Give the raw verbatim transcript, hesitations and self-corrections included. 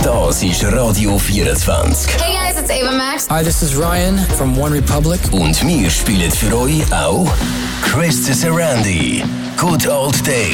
Das ist Radio vierundzwanzig. Hey guys, it's Ava Max. Hi, this is Ryan from One Republic. Und wir spielen für euch auch Chris Sarandi, Good Old Days.